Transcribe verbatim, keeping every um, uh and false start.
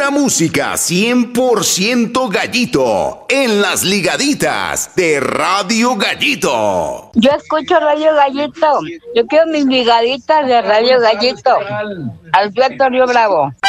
Pura música cien por ciento Gallito en las ligaditas de Radio Gallito. Yo escucho Radio Gallito. Yo quiero mis ligaditas de Radio Gallito. Alberto Río Bravo.